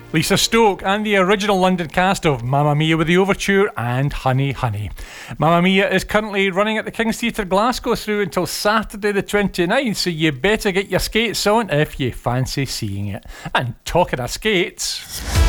Lisa Stoke and the original London cast of Mamma Mia with the Overture and Honey Honey. Mamma Mia is currently running at the King's Theatre Glasgow through until Saturday the 29th, so you better get your skates on if you fancy seeing it. And talking of skates...